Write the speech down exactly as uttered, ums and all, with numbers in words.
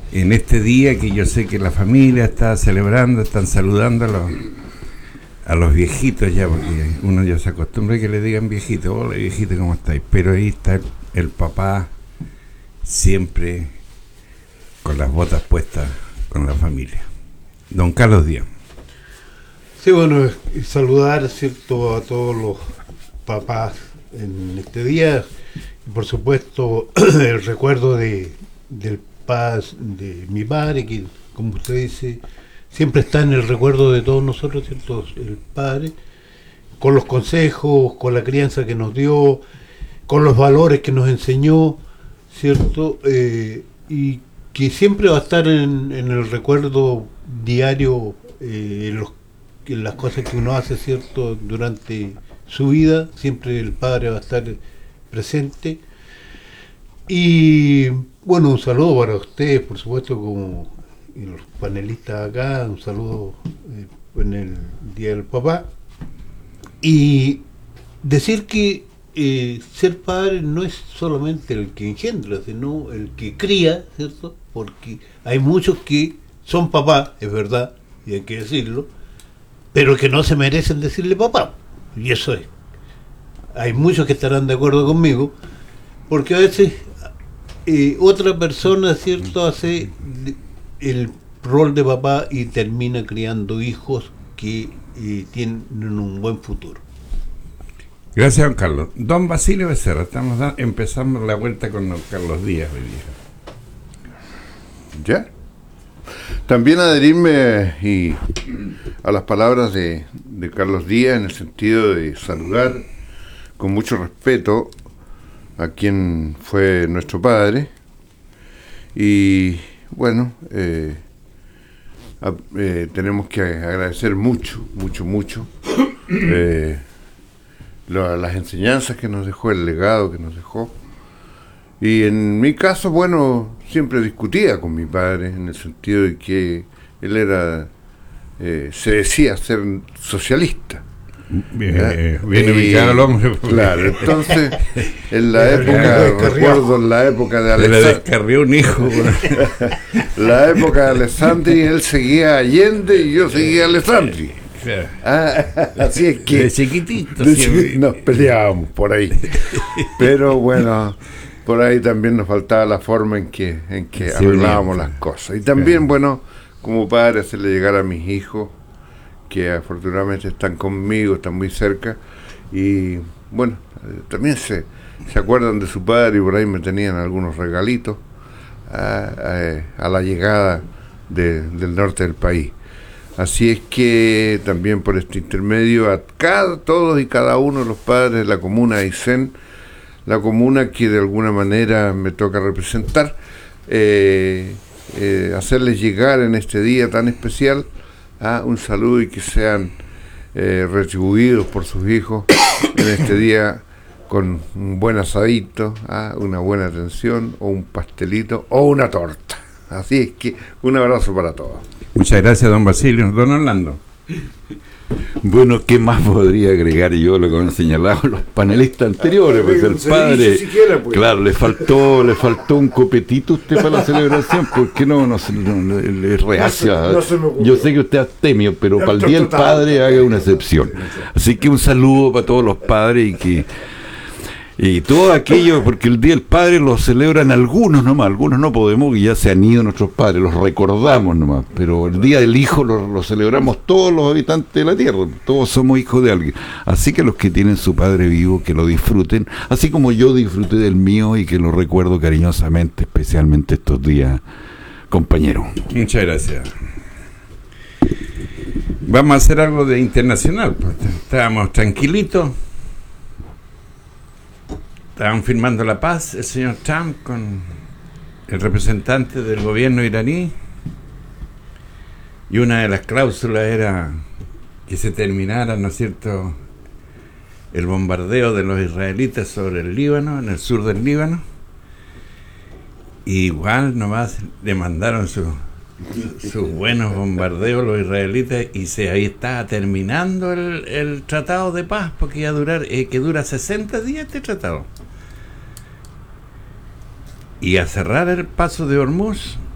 en este día que yo sé que la familia está celebrando, están saludando a los, a los viejitos ya, porque uno ya se acostumbra a que le digan viejito, hola viejito, ¿cómo estáis? Pero ahí está el, el papá siempre con las botas puestas con la familia. Don Carlos Díaz. Sí, bueno, saludar, ¿cierto?, a todos los papás en este día, y por supuesto el recuerdo de del paz de mi padre, que como usted dice, siempre está en el recuerdo de todos nosotros, ¿cierto?, el padre, con los consejos, con la crianza que nos dio, con los valores que nos enseñó, ¿cierto?, eh, y que siempre va a estar en, en el recuerdo diario, eh, en, los, en las cosas que uno hace, ¿cierto?, durante su vida, siempre el padre va a estar presente. Y bueno, un saludo para ustedes, por supuesto, como los panelistas acá, un saludo eh, en el Día del Papá. Y decir que eh, ser padre no es solamente el que engendra, sino el que cría, ¿cierto? Porque hay muchos que son papás, es verdad, y hay que decirlo, pero que no se merecen decirle papá. Y eso es. Hay muchos que estarán de acuerdo conmigo, porque a veces eh, otra persona, ¿cierto?, hace el rol de papá y termina criando hijos que eh, tienen un buen futuro. Gracias, don Carlos. Don Basilio Becerra, estamos da- empezando la vuelta con don Carlos Díaz hoy día. ¿Ya? También adherirme y a las palabras de, de Carlos Díaz en el sentido de saludar con mucho respeto a quien fue nuestro padre y bueno, eh, a, eh, tenemos que agradecer mucho, mucho, mucho eh, lo, las enseñanzas que nos dejó, el legado que nos dejó. Y en mi caso, bueno, siempre discutía con mi padre en el sentido de que él era, eh, se decía ser socialista. Bien, eh, bien ubicado el hombre. Claro, entonces, en la época, recuerdo en la época de Se le Alessandri, descarrió un hijo. la época de Alessandri, él seguía a Allende y yo seguía a Alessandri. Claro. Ah, así es que De chiquitito. de siempre. chiqui- nos peleábamos por ahí. Pero bueno, por ahí también nos faltaba la forma en que en que Sí, arreglábamos bien. las cosas. Y también, bueno, como padre, hacerle llegar a mis hijos, que afortunadamente están conmigo, están muy cerca, y bueno, eh, también se, se acuerdan de su padre y por ahí me tenían algunos regalitos a, a, a la llegada de, del norte del país. Así es que también por este intermedio a cada, todos y cada uno de los padres de la comuna de Aysén, la comuna que de alguna manera me toca representar, eh, eh, hacerles llegar en este día tan especial a un saludo y que sean eh, retribuidos por sus hijos en este día con un buen asadito, ¿ah? Una buena atención o un pastelito o una torta. Así es que un abrazo para todos. Muchas gracias, don Basilio. Don Orlando. Bueno, ¿qué más podría agregar yo lo que han señalado los panelistas anteriores? Pues el padre, siquiera, pues. claro, le faltó le faltó un copetito a usted para la celebración, porque no, no, se- no, no, le reacia. No se- no se me ocurrió. Yo sé que usted es temio, pero para el día del padre haga una excepción. Así que un saludo para todos los padres y que y todo aquello, porque el Día del Padre lo celebran algunos nomás, algunos no podemos, que ya se han ido nuestros padres, los recordamos nomás, pero el Día del Hijo lo, lo celebramos todos los habitantes de la tierra, todos somos hijos de alguien. Así que los que tienen su padre vivo, que lo disfruten, así como yo disfruté del mío y que lo recuerdo cariñosamente, especialmente estos días, compañero. Muchas gracias. Vamos a hacer algo de internacional. Pues. Estábamos tranquilitos. Estaban firmando la paz el señor Trump con el representante del gobierno iraní. Y una de las cláusulas era que se terminara, ¿no es cierto?, el bombardeo de los israelitas sobre el Líbano, en el sur del Líbano. Y igual nomás le mandaron sus sus buenos bombardeos los israelitas y se ahí está terminando el, el tratado de paz, porque ya durar eh, que dura sesenta días este tratado. Y a cerrar el paso de Hormuz